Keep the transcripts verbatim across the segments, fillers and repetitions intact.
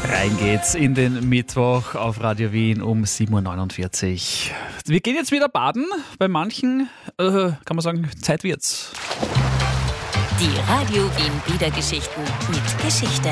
Rein geht's in den Mittwoch auf Radio Wien um sieben Uhr neunundvierzig. Wir gehen jetzt wieder baden. Bei manchen äh, kann man sagen, Zeit wird's. Die Radio Wien Bädergeschichten mit Geschichte.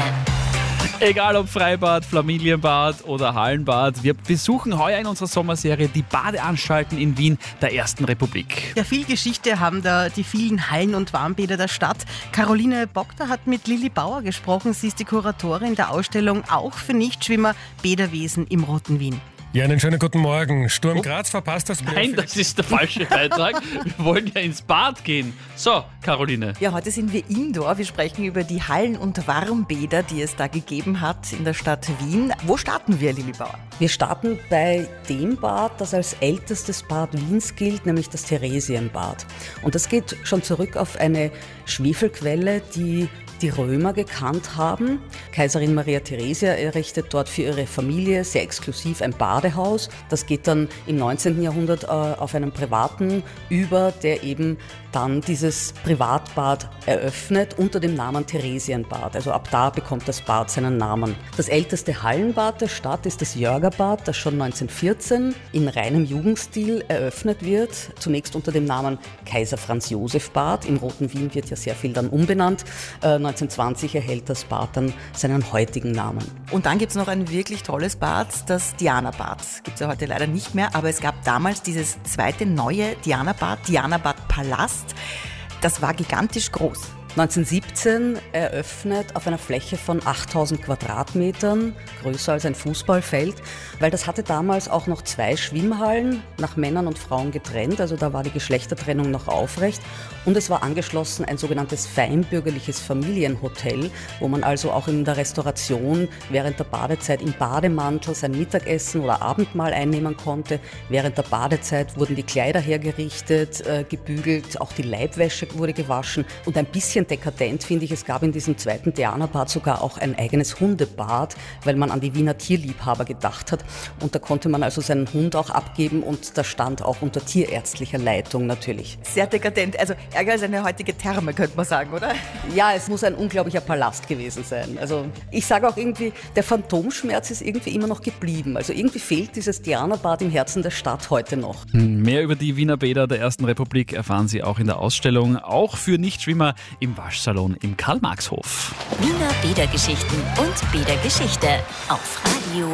Egal ob Freibad, Familienbad oder Hallenbad, wir besuchen heuer in unserer Sommerserie die Badeanstalten in Wien der Ersten Republik. Ja, viel Geschichte haben da die vielen Hallen- und Warmbäder der Stadt. Caroline Bockter hat mit Lilli Bauer gesprochen. Sie ist die Kuratorin der Ausstellung Auch für Nichtschwimmer Bäderwesen im Roten Wien. Ja, einen schönen guten Morgen. Sturm Graz verpasst das Nein, das ist der falsche Beitrag. Wir wollen ja ins Bad gehen. So, Caroline. Ja, heute sind wir indoor. Wir sprechen über die Hallen- und Warmbäder, die es da gegeben hat in der Stadt Wien. Wo starten wir, Lilli Bauer? Wir starten bei dem Bad, das als ältestes Bad Wiens gilt, nämlich das Theresienbad. Und das geht schon zurück auf eine Schwefelquelle, die die Römer gekannt haben. Kaiserin Maria Theresia errichtet dort für ihre Familie sehr exklusiv ein Badehaus. Das geht dann im neunzehnten Jahrhundert äh, auf einen Privaten über, der eben dann dieses Privatbad eröffnet unter dem Namen Theresienbad. Also ab da bekommt das Bad seinen Namen. Das älteste Hallenbad der Stadt ist das Jörgerbad, das schon neunzehnhundertvierzehn in reinem Jugendstil eröffnet wird. Zunächst unter dem Namen Kaiser Franz Josef Bad. Im Roten Wien wird ja sehr viel dann umbenannt. Äh, neunzehnhundertzwanzig erhält das Bad dann seinen heutigen Namen. Und dann gibt es noch ein wirklich tolles Bad, das Dianabad. Gibt es ja heute leider nicht mehr, aber es gab damals dieses zweite neue Dianabad, Dianabad Palast. Das war gigantisch groß. neunzehnhundertsiebzehn eröffnet auf einer Fläche von achttausend Quadratmetern, größer als ein Fußballfeld, weil das hatte damals auch noch zwei Schwimmhallen, nach Männern und Frauen getrennt, also da war die Geschlechtertrennung noch aufrecht, und es war angeschlossen ein sogenanntes feinbürgerliches Familienhotel, wo man also auch in der Restauration während der Badezeit im Bademantel sein Mittagessen oder Abendmahl einnehmen konnte. Während der Badezeit wurden die Kleider hergerichtet, äh, gebügelt, auch die Leibwäsche wurde gewaschen, und ein bisschen dekadent finde ich, es gab in diesem zweiten Dianabad sogar auch ein eigenes Hundebad, weil man an die Wiener Tierliebhaber gedacht hat, und da konnte man also seinen Hund auch abgeben, und da stand auch unter tierärztlicher Leitung natürlich. Sehr dekadent, also ärger als eine heutige Therme, könnte man sagen, oder? Ja, es muss ein unglaublicher Palast gewesen sein. Also ich sage auch irgendwie, der Phantomschmerz ist irgendwie immer noch geblieben. Also irgendwie fehlt dieses Dianabad im Herzen der Stadt heute noch. Mehr über die Wiener Bäder der Ersten Republik erfahren Sie auch in der Ausstellung, auch für Nichtschwimmer im Waschsalon im Karl-Marx-Hof. Wiener Bädergeschichten und Bädergeschichte auf Radio